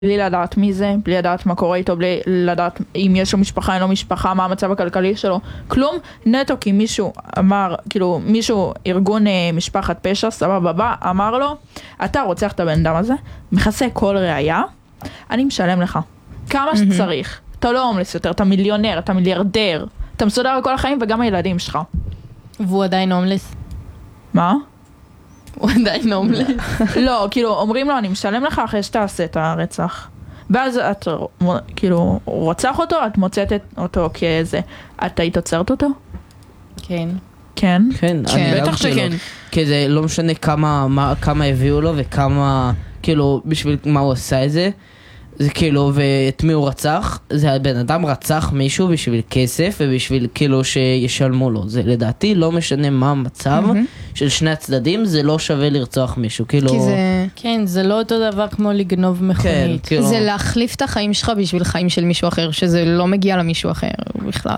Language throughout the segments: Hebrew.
בלי לדעת מי זה, בלי לדעת מה קורה איתו, בלי לדעת אם יש לו משפחה, אין לו משפחה, מה המצב הכלכלי שלו, כלום, נטו כי מישהו אמר, כאילו מישהו, ארגון משפחת פשע, סבבה, אמר לו, אתה רוצח את הבן אדם הזה, מכסה כל ראייה, אני משלם לך, כמה שצריך, אתה לא הומלס יותר, אתה מיליונר, אתה מיליארדר, אתה מסודר על כל החיים וגם הילדים שלך. והוא עדיין הומלס? מה? הוא עדיין הומלס. לא, כאילו, אומרים לו, אני משלם לך אחרי שתעשה את הרצח. ואז את, כאילו, רוצח אותו, את מוצאת אותו כאיזה, את היית עוצרת אותו? כן. כן? כן, בטח שכן. כי זה לא משנה כמה הביאו לו וכמה, כאילו, בשביל מה הוא עשה את זה. זה כאילו, ואת מי הוא רצח? זה הבן אדם רצח מישהו בשביל כסף ובשביל כאילו שישלמו לו. זה לדעתי לא משנה מה המצב של שני הצדדים, זה לא שווה לרצוח מישהו. כאילו... כן, זה לא אותו דבר כמו לגנוב מכונית. כאילו... זה להחליף את החיים שלך בשביל חיים של מישהו אחר, שזה לא מגיע למישהו אחר בכלל.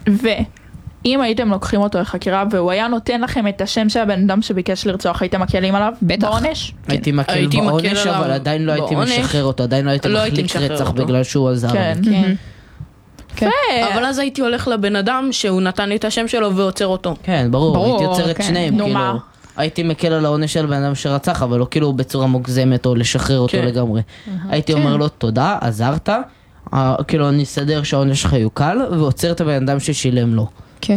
אם הייתם לוקחים אותו לחקירה והוא היה נותן לכם את השם של הבן אדם שביקש לרצוח, הייתם מקלים עליו? בטח. בעונש? הייתי מקל בעונש, אבל עדיין לא הייתי משחרר אותו, עדיין לא הייתי מחליק רצח בגלל שהוא עזר. כן. אבל אז הייתי הולך לבן אדם שהוא נתן לי את השם שלו ועוצר אותו. כן, ברור, הייתי עוצר את שניהם, נו, כאילו, מה? הייתי מקל על העונש של בן אדם שרצח, אבל לא כאילו בצורה מוגזמת או לשחרר אותו לגמרי. הייתי אומר לו, תודה, עזרת, כאילו אני אסדר שהעונש שלך יוקל, ועוצר את הבן אדם ששילם לו. כן.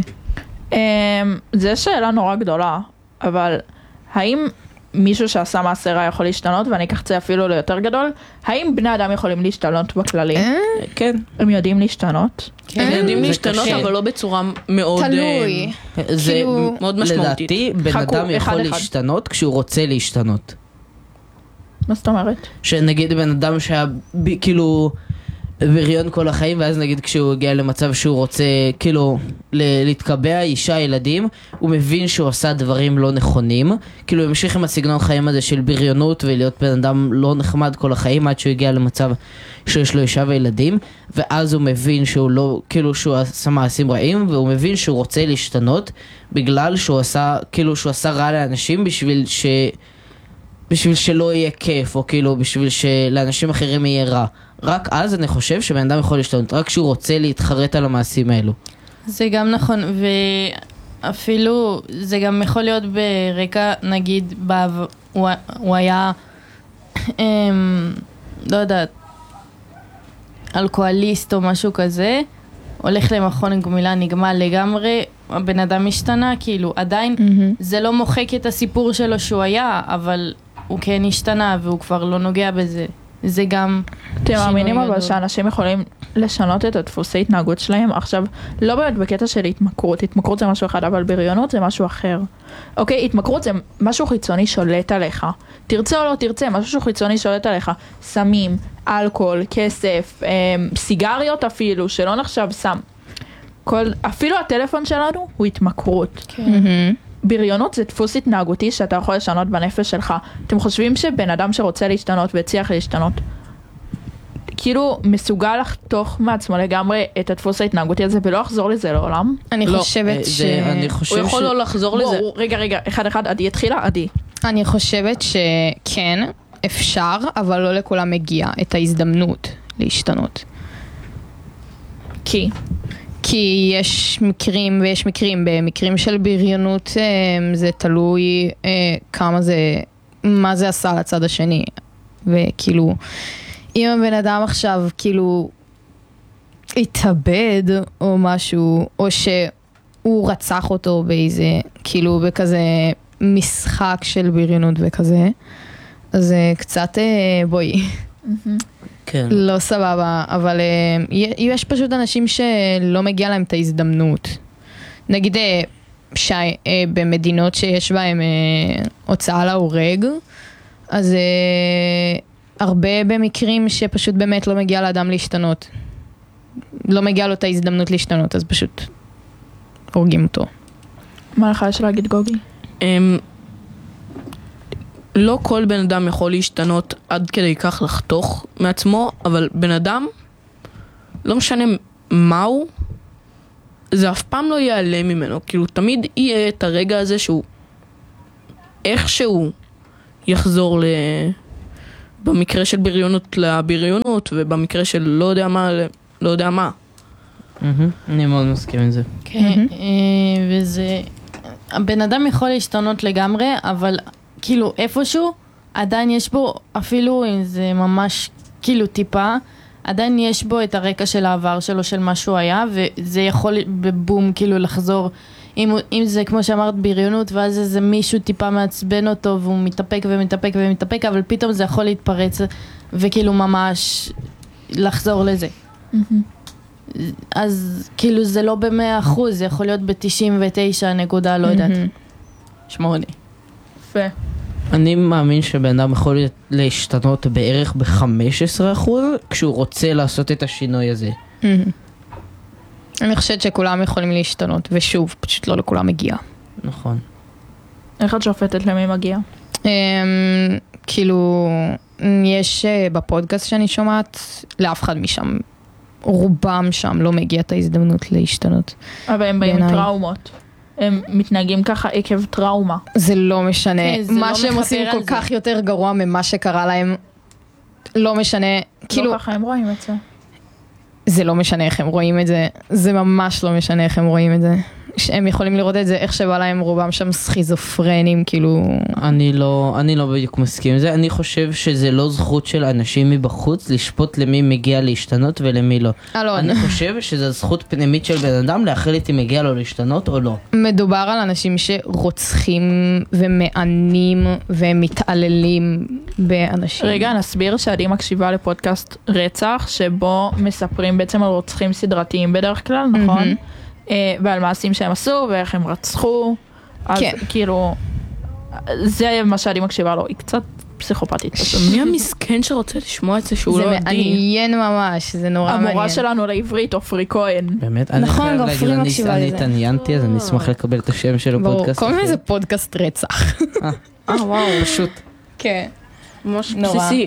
זו שאלה נורא גדולה, אבל האם מישהו שעשה מעשה רע יכול להשתנות, ואני אקח את זה אפילו ליותר גדול, האם בני אדם יכולים להשתנות בכללי? כן. הם יודעים להשתנות? הם יודעים להשתנות, אבל לא בצורה מאוד... תלוי. זה מאוד משמעותית. לדעתי, בן אדם יכול להשתנות כשהוא רוצה להשתנות. מה זאת אומרת? שנגיד בן אדם שהיה כאילו בריון כל החיים, ואז נגיד כשהוא הגיע למצב שהוא רוצה כאילו להתקבע, אישה, ילדים, הוא מבין שהוא עשה דברים לא נכונים, כאילו הוא המשיך עם הסגנון חיים הזה של בריונות ולהיות בן אדם לא נחמד כל החיים, עד שהוא הגיע למצב שיש לו אישה וילדים, ואז הוא מבין שהוא לא, כאילו שהוא עשה מעשים רעים, והוא מבין שהוא רוצה להשתנות בגלל שהוא עשה, כאילו שהוא עשה רע לאנשים בשביל שלא יהיה כיף, או כאילו בשביל שלאנשים אחרים יהיה רע. רק אז אני חושב שבן אדם יכול להשתנות, רק כשהוא רוצה להתחרט על המעשים האלו. זה גם נכון, ואפילו זה גם יכול להיות ברקע, נגיד, הוא היה, לא יודעת, אלכוהוליסט או משהו כזה, הולך למכון גמילה, נגמל לגמרי, הבן אדם השתנה, כאילו, עדיין זה לא מוחק את הסיפור שלו שהוא היה, אבל הוא כן השתנה והוא כבר לא נוגע בזה. זה גם... אתם מאמינים אבל שאנשים יכולים לשנות את הדפוסי התנהגות שלהם? עכשיו, לא באמת בקטע של התמכרות, התמכרות זה משהו אחד, אבל בריונות זה משהו אחר. אוקיי, התמכרות זה משהו חיצוני שולט עליך. תרצה או לא תרצה, משהו חיצוני שולט עליך. סמים, אלכוהול, כסף, סיגריות אפילו, שלא נחשב סם. אפילו הטלפון שלנו הוא התמכרות. כן. בריונות זה דפוס התנהגותי שאתה יכול לשנות בנפש שלך. אתם חושבים שבן אדם שרוצה להשתנות והצליח להשתנות, כאילו מסוגל לחתוך מעצמו לגמרי את הדפוס ההתנהגותי הזה ולא לחזור לזה לעולם? אני חושבת הוא יכול לא לחזור לזה. רגע, אחד, עדי התחילה, עדי. אני חושבת שכן, אפשר, אבל לא לכולם מגיע את ההזדמנות להשתנות. כי יש מקרים ויש מקרים, במקרים של בריונות זה תלוי כמה זה, מה זה עשה לצד השני. וכאילו, אם הבן אדם עכשיו כאילו התאבד או משהו, או שהוא רצח אותו באיזה, כאילו בכזה משחק של בריונות וכזה, אז קצת בואי. כן. לא סבבה, אבל יש פשוט אנשים שלא מגיע להם את ההזדמנות. נגיד במדינות שיש בהם הוצאה להורג, אז הרבה במקרים שפשוט באמת לא מגיע לאדם להשתנות. לא מגיע לו את ההזדמנות להשתנות, אז פשוט הורגים אותו. מה לך יש להגיד, גוגי? לא כל בן אדם יכול להשתנות עד כדי כך לחתוך מעצמו, אבל בן אדם, לא משנה מהו, זה אף פעם לא ייעלם ממנו. כאילו תמיד יהיה את הרגע הזה שהוא איכשהו יחזור במקרה של בריונות לבריונות, ובמקרה של לא יודע מה, לא יודע מה. אני מאוד מסכים עם זה. כן, וזה... הבן אדם יכול להשתנות לגמרי, אבל כאילו איפשהו, עדיין יש בו, אפילו אם זה ממש כאילו טיפה, עדיין יש בו את הרקע של העבר שלו, של מה שהוא היה, וזה יכול בבום כאילו לחזור, אם זה כמו שאמרת בריונות, ואז איזה מישהו טיפה מעצבן אותו, והוא מתאפק ומתאפק ומתאפק, אבל פתאום זה יכול להתפרץ, וכאילו ממש לחזור לזה. אז כאילו זה לא ב100%, זה יכול להיות ב99 נקודה, לא יודעת. 8. יפה. אני מאמין שבן אדם יכול להשתנות בערך ב15% כשהוא רוצה לעשות את השינוי הזה. אני חושבת שכולם יכולים להשתנות, ושוב, פשוט לא לכולם מגיע. נכון. איך את שופטת למי מגיע? כאילו, יש בפודקאסט שאני שומעת, לאף אחד משם, רובם שם לא מגיע את ההזדמנות להשתנות. אבל הם באים עם טראומות. הם מתנהגים ככה עקב טראומה. זה לא משנה. זה מה לא שהם מחבר עושים על כל זה. כך יותר גרוע ממה שקרה להם, לא משנה. כאילו, לא ככה הם רואים את זה. זה לא משנה איך הם רואים את זה. זה ממש לא משנה איך הם רואים את זה. הם יכולים לראות את זה איך שבא להם, רובם שם סכיזופרנים, כאילו... אני לא בדיוק מסכים עם זה. אני חושב שזה לא זכות של אנשים מבחוץ לשפוט למי מגיע להשתנות ולמי לא. אני חושב שזה זכות פנימית של בן אדם להחליט אם מגיע לו להשתנות או לא. מדובר על אנשים שרוצחים ומענים ומתעללים באנשים. רגע, נסביר שעדי מקשיבה לפודקאסט רצח, שבו מספרים בעצם על רוצחים סדרתיים בדרך כלל, נכון? ועל מעשים שהם עשו ואיך הם רצחו. אז כאילו, זה מה שעדי מקשיבה לו, היא קצת פסיכופתית. מי המסכן שרוצה לשמוע את זה שהוא לא זה עדי? מעניין ממש, זה נורא מעניין. המורה שלנו לעברית, עופרי כהן. באמת? אני נכון, חייב גם להגיד, אפילו מקשיבה אני לזה. התעניינתי, אז אני אשמח לקבל את השם של ברור, הפודקאסט. קוראים לזה פודקאסט רצח. וואו, פשוט. כן. ממש נורא. בסיסי.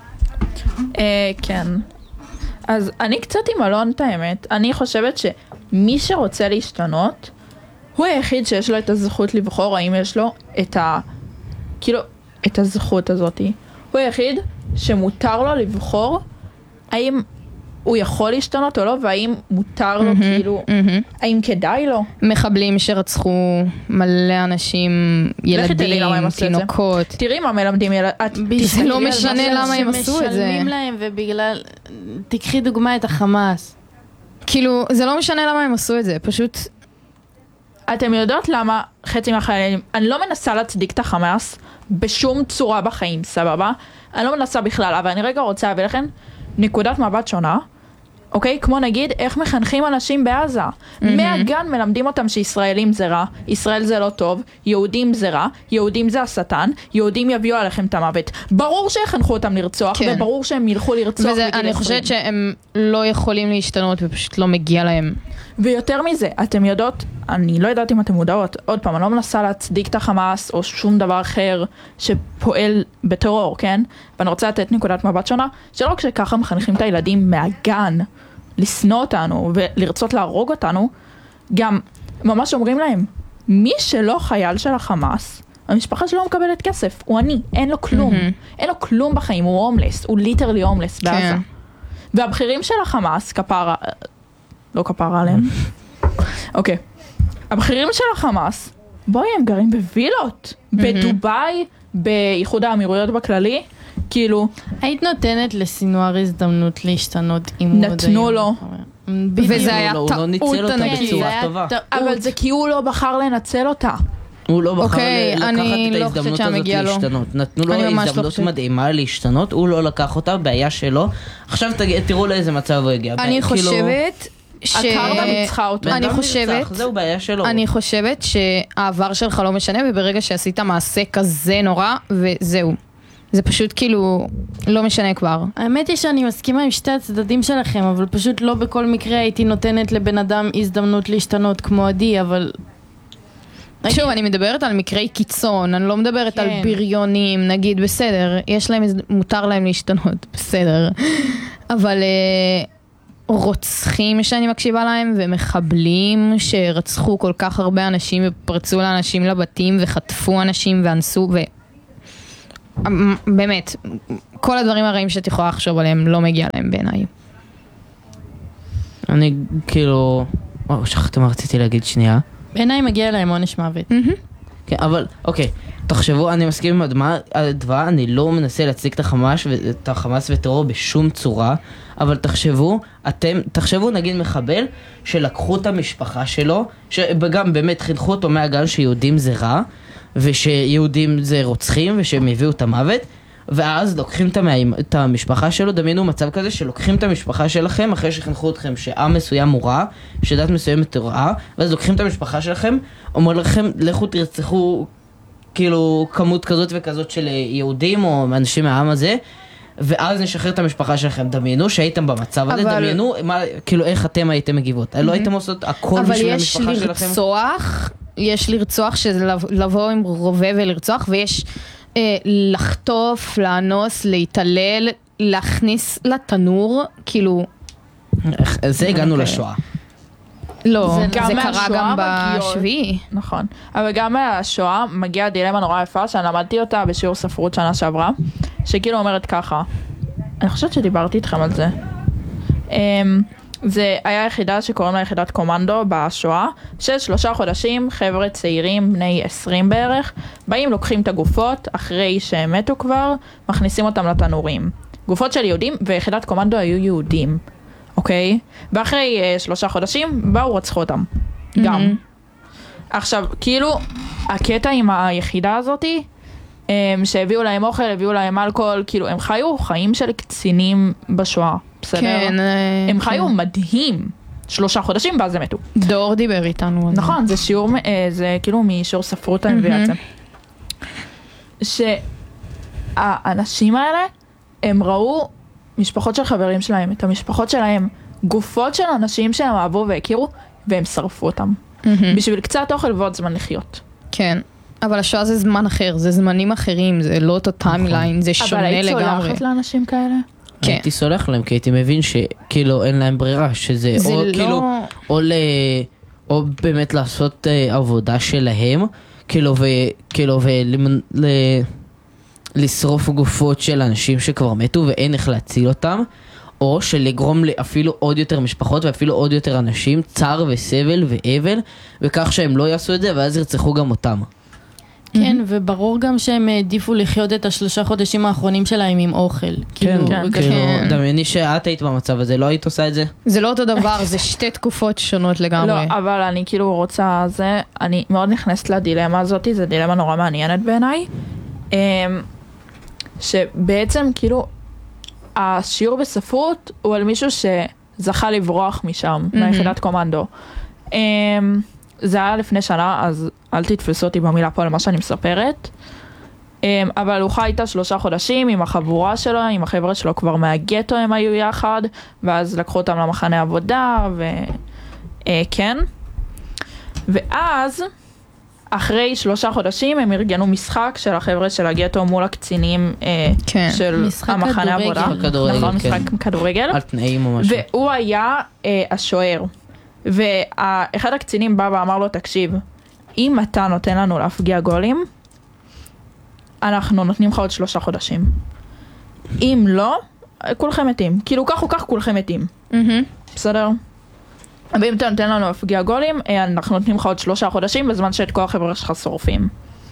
כן. אז אני קצת עם אלון את האמת. אני חושבת שמי שרוצה להשתנות, הוא היחיד שיש לו את הזכות לבחור, האם יש לו את הזכות הזאת. הוא היחיד שמותר לו לבחור האם הוא יכול להשתנות או לא, והאם מותר לו כאילו, האם כדאי לו. מחבלים שרצחו מלא אנשים, ילדים, תינוקות. תראי מה מלמדים ילדים. זה לא משנה למה הם עשו את זה. שמשלמים להם ובגלל... תקחי דוגמה את החמאס. כאילו, זה לא משנה למה הם עשו את זה, פשוט... אתם יודעות למה חצי מהחיילים, אני לא מנסה להצדיק את החמאס בשום צורה בחיים, סבבה? אני לא מנסה בכלל, אבל אני רגע רוצה להביא לכם נקודת מבט שונה, אוקיי? כמו נגיד, איך מחנכים אנשים בעזה. מהגן מלמדים אותם שישראלים זה רע, ישראל זה לא טוב, יהודים זה רע, יהודים זה השטן, יהודים יביאו עליכם את המוות. ברור שיחנכו אותם לרצוח, כן. וברור שהם ילכו לרצוח בגיל 20. אני חושבת שהם לא יכולים להשתנות ופשוט לא מגיע להם. ויותר מזה, אתם יודעות, אני לא יודעת אם אתם מודעות, עוד פעם, אני לא מנסה להצדיק את החמאס או שום דבר אחר שפועל בטרור, כן? ואני רוצה לתת נקודת מבט שונה, שלא כשככה מחנכים את הילדים מהגן לשנוא אותנו ולרצות להרוג אותנו, גם ממש אומרים להם, מי שלא חייל של החמאס, המשפחה שלו מקבלת כסף, הוא עני, אין לו כלום, אין לו כלום בחיים, הוא הומלס, הוא ליטרלי הומלס בעזה. והבכירים של החמאס, לא כפרה עליהם. אוקיי. הבכירים של החמאס, בואי, הם גרים בווילות, בדובאי, באיחוד האמירויות בכללי, כאילו... היית נותנת לסינואר הזדמנות להשתנות אם הוא עוד נתנו לו. וזה היה הוא לא ניצל אותה בצורה טובה. אבל זה כי הוא לא בחר לנצל אותה. הוא לא בחר אוקיי, לקחת אני את לא ההזדמנות חושבת הזאת שהמגיע לו. להשתנות. נתנו לו אני ממש לא הזדמנות חושבת. מדהימה להשתנות, הוא לא לקח אותה, בעיה שלו. עכשיו תראו לאיזה מצב הוא הגיע. אני חושבת הקרבה ניצחה אותו. בן אני אדם חושבת- נרצח, זהו בעיה שלו. אני חושבת שהעבר שלך לא משנה, וברגע שעשית מעשה כזה נורא, וזהו. זה פשוט כאילו, לא משנה כבר. האמת היא שאני מסכימה עם שתי הצדדים שלכם, אבל פשוט לא בכל מקרה הייתי נותנת לבן אדם הזדמנות להשתנות כמו עדי, אבל... שוב, אני מדברת על מקרי קיצון, אני לא מדברת כן. על בריונים, נגיד, בסדר, מותר להם להשתנות, בסדר. אבל רוצחים שאני מקשיבה להם, ומחבלים שרצחו כל כך הרבה אנשים, ופרצו לאנשים לבתים, וחטפו אנשים, ואנסו, באמת, כל הדברים הרעים שאת יכולה לחשוב עליהם לא מגיע להם בעיניי. אני כאילו... שכחתי מה רציתי להגיד שנייה. בעיניי מגיע להם עונש מוות. כן, אבל אוקיי, תחשבו, אני מסכים עם אדווה, אני לא מנסה להצדיק את החמאס וטרור בשום צורה, אבל תחשבו נגיד מחבל שלקחו את המשפחה שלו, וגם באמת חינכו אותו מהגן שיהודים זה רע, ושיהודים זה רוצחים, ושהם הביאו את המוות, ואז לוקחים את המשפחה שלו, דמיינו מצב כזה שלוקחים את המשפחה שלכם אחרי שחינכו אתכם שעם מסוים הוא רע, שדת מסוימת הוא רע, ואז לוקחים את המשפחה שלכם, אומר לכם לכו תרצחו כאילו כמות כזאת וכזאת של יהודים או אנשים מהעם הזה, ואז נשחרר את המשפחה שלכם. דמיינו שהייתם במצב הזה, דמיינו כאילו איך אתם הייתם מגיבות, לא הייתם עושות הכל בשביל המשפחה שלכם? אבל יש לרצוח שזה לבוא עם רובה ולרצוח, ויש לחטוף, לאנוס, להתעלל, להכניס לתנור, כאילו... זה הגענו לשואה. לא, זה גם קרה מהשואה גם בשביעי. נכון, אבל גם מהשואה מגיעה דילמה נורא יפה שאני למדתי אותה בשיעור ספרות שנה שעברה, שכאילו אומרת ככה, אני חושבת שדיברתי איתכם על זה. זה היה יחידה שקוראים לה יחידת קומנדו בשואה, של 3 חודשים, חבר'ה צעירים, בני 20 בערך, באים לוקחים את הגופות אחרי שהם מתו כבר, מכניסים אותם לתנורים. גופות של יהודים, ויחידת קומנדו היו יהודים, אוקיי? ואחרי 3 חודשים באו רצחו אותם, גם. עכשיו, כאילו, הקטע עם היחידה הזאתי, שהביאו להם אוכל, הביאו להם אלכוהול, כאילו, הם חיו חיים של קצינים בשואה. בסדר? כן. הם חיו מדהים 3 חודשים ואז הם מתו. דור דיבר איתנו. נכון, זה שיעור, זה כאילו משיעור ספרות אני בעצם. שהאנשים האלה, הם ראו משפחות של חברים שלהם, את המשפחות שלהם, גופות של אנשים שהם אהבו והכירו, והם שרפו אותם. בשביל קצת אוכל ועוד זמן לחיות. כן. אבל השואה זה זמן אחר, זה זמנים אחרים, זה לא אותו טיימליין, זה שונה לגמרי. אבל היית סולחת לאנשים כאלה? כן. הייתי סולח להם, כי הייתי מבין שכאילו אין להם ברירה, שזה או לא... כאילו, או באמת לעשות עבודה שלהם, כאילו לשרוף גופות של אנשים שכבר מתו ואין איך להציל אותם, או שלגרום אפילו עוד יותר משפחות ואפילו עוד יותר אנשים צער וסבל ואבל, וכך שהם לא יעשו את זה ואז ירצחו גם אותם. כן, וברור גם שהם העדיפו לחיות את 3 חודשים האחרונים שלהם עם אוכל. כן, כאילו, דמייני שאת היית במצב הזה, לא היית עושה את זה? זה לא אותו דבר, זה 2 תקופות שונות לגמרי. לא, אבל אני כאילו רוצה זה, אני מאוד נכנסת לדילמה הזאת, זו דילמה נורא מעניינת בעיניי, שבעצם כאילו, השיעור בספרות הוא על מישהו שזכה לברוח משם, מהיחידת קומנדו. זה היה לפני שנה, אז אל תתפסו אותי במילה פה על מה שאני מספרת. אבל הוא חי איתה 3 חודשים עם החבורה שלו, עם החבר'ה שלו כבר מהגטו הם היו יחד, ואז לקחו אותם למחנה עבודה, וכן. ואז, אחרי 3 חודשים, הם ארגנו משחק של החבר'ה של הגטו מול הקצינים של המחנה עבודה. נכון, משחק כדורגל. על תנאים או משהו. והוא היה השוער. ואחד הקצינים בא ואמר לו, תקשיב, אם אתה נותן לנו להפגיע גולים, אנחנו נותנים לך עוד 3 חודשים. אם לא, כולכם מתים. כאילו כך או כך כולכם מתים. בסדר? ואם אתה נותן לנו להפגיע גולים, אנחנו נותנים לך עוד 3 חודשים, בזמן שאת כל החבר'ה שלך שורפים.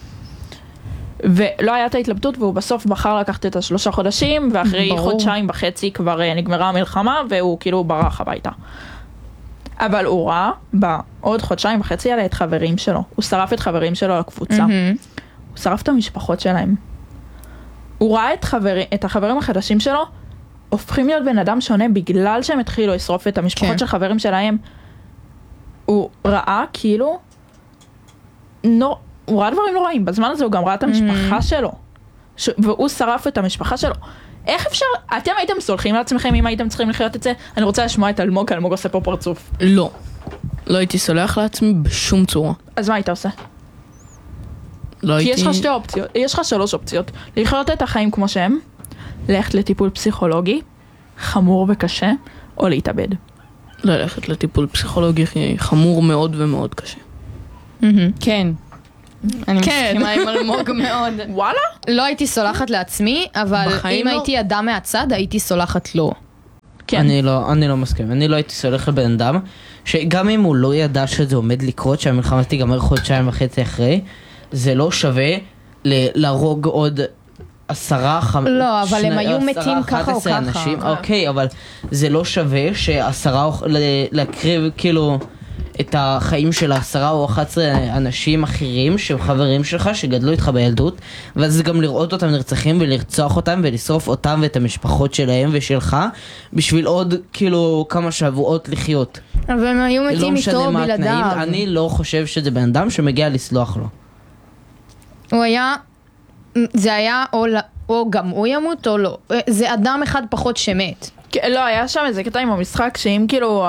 ולא הייתה ההתלבטות, והוא בסוף בחר לקחת את 3 חודשים, ואחרי 1.5 חודשים כבר נגמרה המלחמה, והוא כאילו ברח הביתה. אבל הוא ראה בעוד 1.5 חודשים האלה את חברים שלו. הוא שרף את חברים שלו לקבוצה. הוא שרף את המשפחות שלהם. הוא ראה את החברים החדשים שלו, הופכים להיות בן אדם שונה בגלל שהם התחילו לשרוף את המשפחות של חברים שלהם. הוא ראה כאילו, הוא ראה דברים נוראים. בזמן הזה הוא גם ראה את המשפחה שלו. והוא שרף את המשפחה שלו. איך אפשר, אתם הייתם סולחים לעצמכם אם הייתם צריכים לחיות את זה? אני רוצה לשמוע את אלמוג, אלמוג עושה פה פרצוף. לא. לא הייתי סולח לעצמי בשום צורה. אז מה היית עושה? לא כי הייתי... יש לך 2 אופציות, יש לך 3 אופציות. לחיות את החיים כמו שהם, ללכת לטיפול פסיכולוגי, חמור וקשה, או להתאבד. ללכת לטיפול פסיכולוגי חמור מאוד ומאוד קשה. כן. אני כן. מסכימה עם אלמוג מאוד. וואלה? לא הייתי סולחת לעצמי, אבל בחיים אם לא. הייתי אדם מהצד, הייתי סולחת לו. כן. אני לא מסכים, אני לא הייתי סולח לבן אדם שגם אם הוא לא ידע שזה עומד לקרות, שהמלחמה תיגמר 1.5 חודשים אחרי, זה לא שווה להרוג עוד 10, לא, אבל הם היו מתים ככה או ככה. אנשים, אוקיי, אבל זה לא שווה להקריב כאילו את החיים של 10 או 11 אנשים אחרים שהם חברים שלך, שגדלו איתך בילדות, ואז גם לראות אותם נרצחים ולרצוח אותם ולשרוף אותם ואת המשפחות שלהם ושלך בשביל עוד כאילו כמה שבועות לחיות. אבל הם היו לא מתים משנה איתו מה התנאים, בלעדיו. אני לא חושב שזה בן אדם שמגיע לסלוח לו. הוא היה, זה היה או גם הוא ימות או לא. זה אדם אחד פחות שמת. לא, היה שם איזה קטע עם המשחק שאם כאילו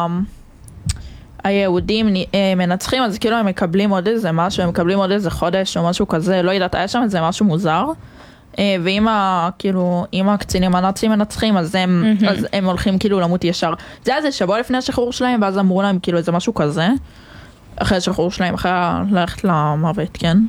היהודים מנצחים, אז כאילו הם מקבלים עוד איזה משהו, הם מקבלים עוד איזה חודש או משהו כזה, לא יודעת, היה שם איזה משהו מוזר. ואם כאילו, אם הקצינים הנאצים מנצחים, אז הם הולכים כאילו למות ישר. זה היה איזה שבוע לפני השחרור שלהם, ואז אמרו להם כאילו איזה משהו כזה, אחרי השחרור שלהם, אחרי ללכת למוות, כן?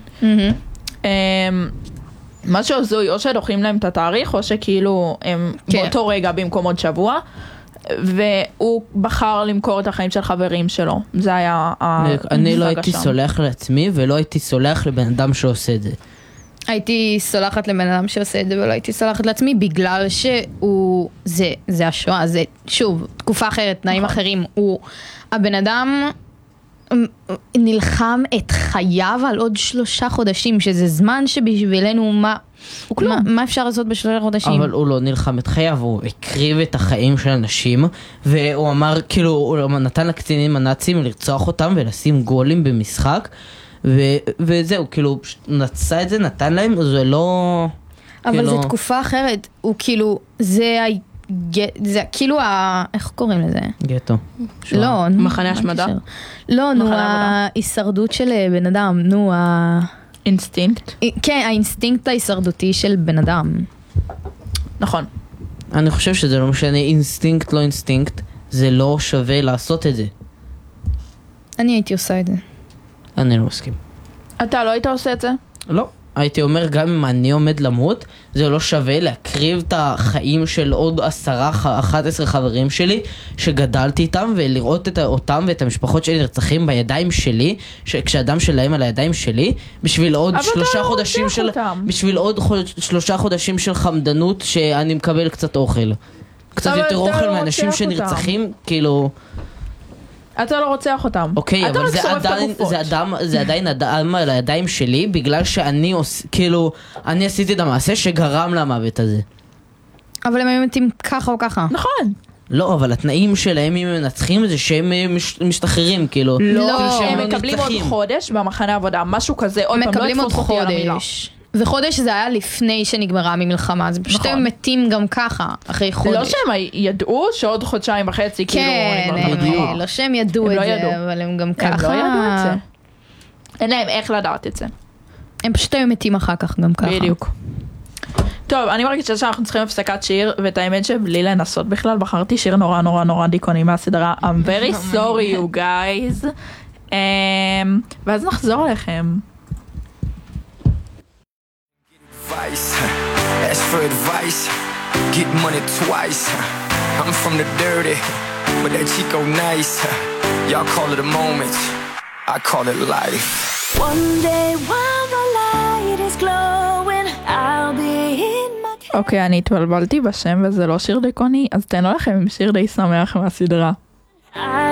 משהו הזוי, או שדוחים להם את התאריך, או שכאילו הם באותו רגע במקום עוד שבוע, והוא בחר למכור את החיים של חברים שלו. זה היה אני לא הייתי סולח לעצמי, ולא הייתי סולח לבן אדם שעושה את זה. הייתי סולחת לבן אדם שעושה את זה, ולא הייתי סולחת לעצמי, בגלל שהוא, זה השואה, זה שוב, תקופה אחרת, תנאים אחרים. הבן אדם נלחם את חייו על עוד 3 חודשים, שזה זמן שבשבילנו מה אפשר לעשות ב3 חודשים? אבל הוא לא נלחם את חייו, הוא הקריב את החיים של אנשים, והוא אמר, כאילו, הוא נתן לקצינים הנאצים לרצוח אותם ולשים גולים במשחק, וזהו, כאילו, נצא את זה, נתן להם, זה לא... אבל כאילו... זה תקופה אחרת, הוא כאילו, זה כאילו, איך קוראים לזה? גטו. לא, מחנה השמדה? לא, נו, ההישרדות של בן אדם, נו, אינסטינקט. כן, האינסטינקט ההישרדותי של בן אדם. נכון. אני חושב שזה לא משנה, אינסטינקט לא אינסטינקט, זה לא שווה לעשות את זה. אני הייתי עושה את זה. אני לא מסכים. אתה לא היית עושה את זה? לא. הייתי אומר, גם אם אני עומד למות, זה לא שווה להקריב את החיים של עוד 10-11 חברים שלי שגדלתי איתם, ולראות אותם ואת המשפחות שלי נרצחים בידיים שלי, כשאדם שלהם על הידיים שלי, בשביל עוד 3 חודשים של... בשביל עוד 3 חודשים של חמדנות שאני מקבל קצת אוכל. קצת יותר אוכל מאנשים שנרצחים, כאילו... אתה לא רוצח אותם. אוקיי, אבל זה עדיין אדם על הידיים שלי, בגלל שאני כאילו, אני עשיתי את המעשה שגרם למוות הזה. אבל הם היו מתים ככה או ככה. נכון. לא, אבל התנאים שלהם אם הם מנצחים זה שהם משתחררים, כאילו. לא, הם מקבלים עוד חודש במחנה עבודה, משהו כזה, עוד פעם, לא יתפוס אותי על המילה. וחודש זה היה לפני שנגמרה ממלחמה, אז פשוט הם מתים גם ככה, אחרי חודש. לא שהם ידעו שעוד 1.5 חודשים, כאילו... כן, לא שהם ידעו את זה, אבל הם גם ככה... הם לא ידעו את זה. אין להם איך לדעת את זה. הם פשוט היו מתים אחר כך גם ככה. בדיוק. טוב, אני מרגישה שאנחנו צריכים הפסקת שיר, ואת האמת שבלי לנסות בכלל, בחרתי שיר נורא נורא נורא דיכאוני מהסדרה I'm very sorry you guys. ואז נחזור אליכם. Ask for advice, get money twice. I'm from the dirty, but that Chico nice. Y'all call it a moment, I call it life. One day while the light is glowing, I'll be in my... אוקיי, אני התבלבלתי בשם וזה לא שיר דיכאוני, אז תן לכם עם שיר די שמח מהסדרה.